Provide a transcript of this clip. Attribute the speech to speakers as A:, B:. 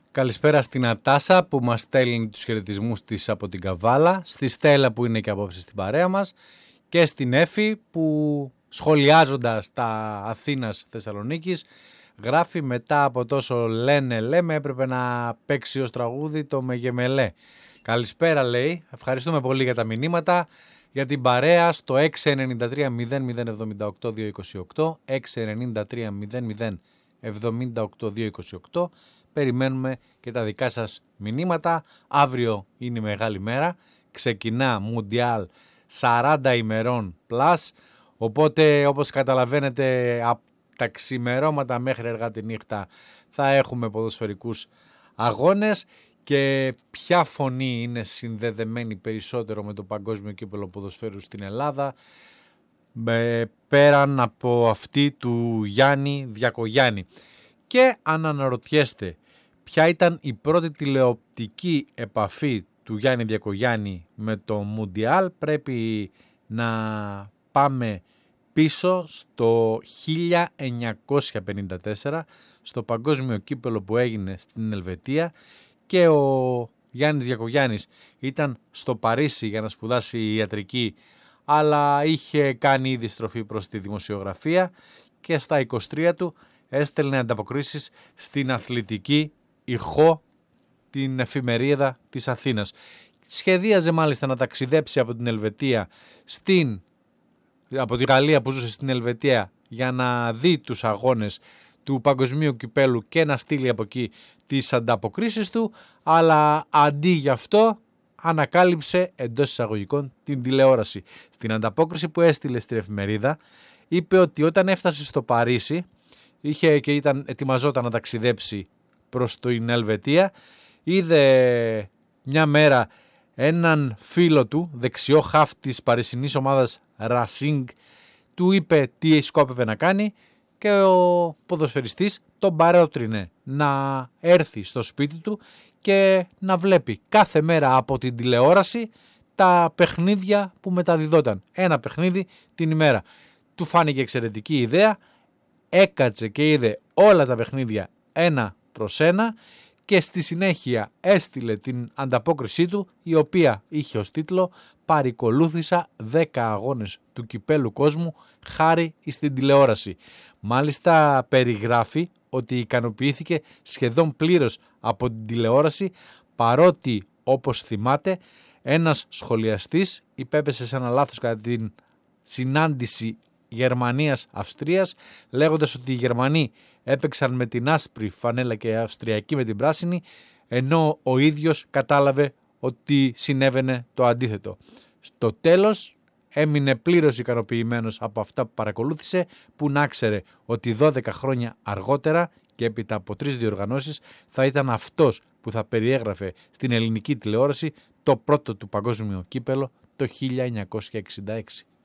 A: Καλησπέρα στην Ατάσα που μας στέλνει τους χαιρετισμούς της από την Καβάλα, στη Στέλλα που είναι και απόψε στην παρέα μας και στην Έφη που σχολιάζοντας τα Αθήνας Θεσσαλονίκης γράφει μετά από τόσο λέμε έπρεπε να παίξει ως τραγούδι το Μεγεμελέ. Καλησπέρα λέει, ευχαριστούμε πολύ για τα μηνύματα, για την παρέα στο 693 0078 228, 693 0078 228. Περιμένουμε και τα δικά σας μηνύματα. Αύριο είναι η μεγάλη μέρα. Ξεκινά Μουντιάλ 40 ημερών plus. Οπότε όπως καταλαβαίνετε από τα ξημερώματα μέχρι αργά τη νύχτα θα έχουμε ποδοσφαιρικούς αγώνες. Και ποια φωνή είναι συνδεδεμένη περισσότερο με το παγκόσμιο κύπελλο ποδοσφαίρου στην Ελλάδα πέραν από αυτή του Γιάννη Διακογιάννη. Και αν αναρωτιέστε ποια ήταν η πρώτη τηλεοπτική επαφή του Γιάννη Διακογιάννη με το Μουντιάλ, πρέπει να πάμε πίσω στο 1954 στο παγκόσμιο κύπελλο που έγινε στην Ελβετία και ο Γιάννης Διακογιάννης ήταν στο Παρίσι για να σπουδάσει ιατρική, αλλά είχε κάνει ήδη στροφή προς τη δημοσιογραφία και στα 23 του έστελνε ανταποκρίσεις στην αθλητική ηχό, την εφημερίδα της Αθήνας. Σχεδίαζε μάλιστα να ταξιδέψει από την Ελβετία από τη Γαλλία που ζούσε στην Ελβετία για να δει τους αγώνες του παγκοσμίου κυπέλου και να στείλει από εκεί τις ανταποκρίσεις του, αλλά αντί γι' αυτό ανακάλυψε εντός εισαγωγικών την τηλεόραση. Στην ανταπόκριση που έστειλε στην εφημερίδα είπε ότι όταν έφτασε στο Παρίσι ετοιμαζόταν να ταξιδέψει προς την Ελβετία, είδε μια μέρα έναν φίλο του, δεξιό χαφ της παρισινής ομάδας Racing, του είπε τι σκόπευε να κάνει και ο ποδοσφαιριστής τον παρότρινε να έρθει στο σπίτι του και να βλέπει κάθε μέρα από την τηλεόραση τα παιχνίδια που μεταδιδόταν. Ένα παιχνίδι την ημέρα. Του φάνηκε εξαιρετική ιδέα, έκατσε και είδε όλα τα παιχνίδια ένα προς ένα και στη συνέχεια έστειλε την ανταπόκρισή του, η οποία είχε ως τίτλο «Παρικολούθησα 10 αγώνες του κυπέλου κόσμου χάρη στην τηλεόραση». Μάλιστα περιγράφει ότι ικανοποιήθηκε σχεδόν πλήρως από την τηλεόραση, παρότι όπως θυμάται ένας σχολιαστής υπέπεσε σε ένα λάθος κατά την συνάντηση Γερμανίας-Αυστρίας, λέγοντας ότι οι Γερμανοί έπαιξαν με την άσπρη φανέλα και οι Αυστριακοί με την πράσινη, ενώ ο ίδιος κατάλαβε ότι συνέβαινε το αντίθετο. Στο τέλος έμεινε πλήρως ικανοποιημένος από αυτά που παρακολούθησε, που να ξέρε ότι 12 χρόνια αργότερα και έπειτα από 3 διοργανώσεις θα ήταν αυτός που θα περιέγραφε στην ελληνική τηλεόραση το πρώτο του παγκόσμιο κύπελλο το 1966.